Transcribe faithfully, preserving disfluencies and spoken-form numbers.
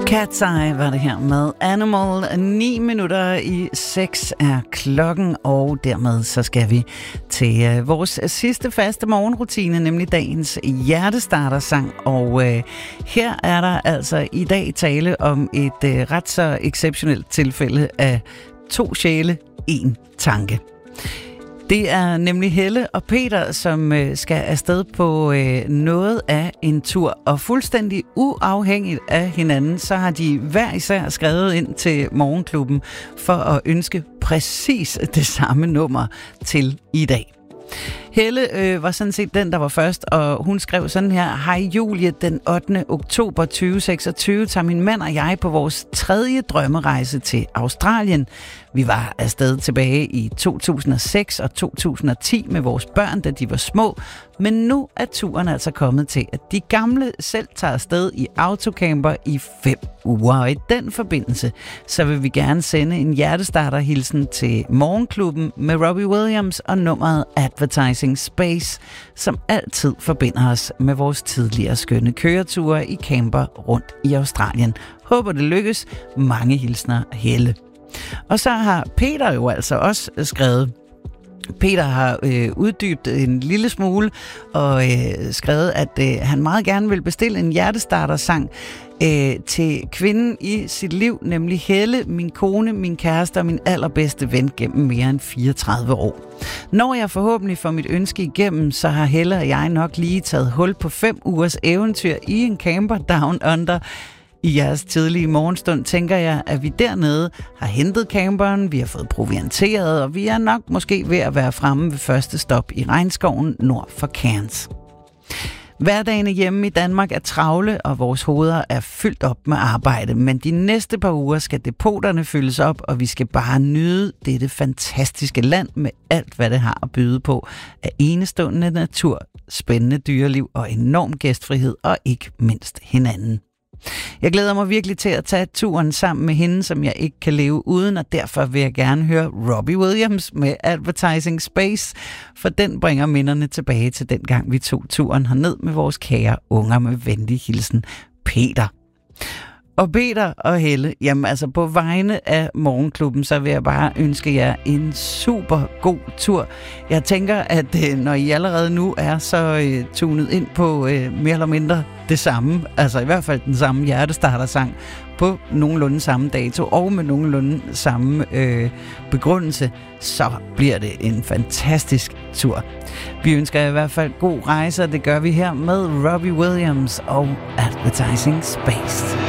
Cat's Eye var det her med Animal. ni minutter i seks er klokken, og dermed så skal vi til øh, vores sidste faste morgenrutine, nemlig dagens hjertestartersang. Og øh, her er der altså i dag tale om et øh, ret så exceptionelt tilfælde af to sjæle, en tanke. Det er nemlig Helle og Peter, som øh, skal afsted på øh, noget af en tur. Og fuldstændig uafhængigt af hinanden, så har de hver især skrevet ind til Morgenklubben for at ønske præcis det samme nummer til i dag. Helle øh, var sådan set den, der var først, og hun skrev sådan her: Hej Julie, den ottende oktober tyve seksogtyve tager min mand og jeg på vores tredje drømmerejse til Australien. Vi var afsted tilbage i to tusind og seks og to tusind og ti med vores børn, da de var små. Men nu er turen altså kommet til, at de gamle selv tager afsted i autocamper i fem uger. Og i den forbindelse, så vil vi gerne sende en hjertestarterhilsen til Morgenklubben med Robbie Williams og nummeret Advertising Space, som altid forbinder os med vores tidligere skønne køreture i camper rundt i Australien. Håber det lykkes. Mange hilsner, Helle. Og så har Peter jo altså også skrevet. Peter har øh, uddybet en lille smule og øh, skrevet, at øh, han meget gerne vil bestille en hjertestartersang øh, til kvinden i sit liv, nemlig Helle, min kone, min kæreste og min allerbedste ven gennem mere end fireogtredive år. Når jeg forhåbentlig får mit ønske igennem, så har Helle og jeg nok lige taget hul på fem ugers eventyr i en camper down under. I jeres tidlige morgenstund tænker jeg, at vi dernede har hentet camperen, vi har fået provianteret, og vi er nok måske ved at være fremme ved første stop i regnskoven nord for Cairns. Hverdagene hjemme i Danmark er travle, og vores hoveder er fyldt op med arbejde, men de næste par uger skal depoterne fyldes op, og vi skal bare nyde dette fantastiske land med alt, hvad det har at byde på af enestående natur, spændende dyreliv og enorm gæstfrihed, og ikke mindst hinanden. Jeg glæder mig virkelig til at tage turen sammen med hende, som jeg ikke kan leve uden, og derfor vil jeg gerne høre Robbie Williams med Advertising Space, for den bringer minderne tilbage til den gang vi tog turen herned med vores kære unger. Med venlig hilsen, Peter. Og Peter og Helle, jamen altså på vegne af Morgenklubben, så vil jeg bare ønske jer en super god tur. Jeg tænker, at øh, når I allerede nu er så øh, tunet ind på øh, mere eller mindre det samme, altså i hvert fald den samme hjertestartersang, på nogenlunde samme dato og med nogenlunde samme øh, begrundelse, så bliver det en fantastisk tur. Vi ønsker jer i hvert fald god rejse, og det gør vi her med Robbie Williams og Advertising Space.